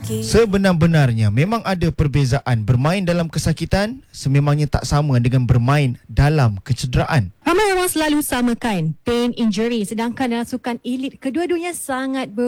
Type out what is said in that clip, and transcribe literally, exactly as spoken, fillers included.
Sebenar-benarnya memang ada perbezaan bermain dalam kesakitan sememangnya tak sama dengan bermain dalam kecederaan. Ramai orang selalu samakan pain injury, sedangkan dalam sukan elit kedua-duanya sangat ber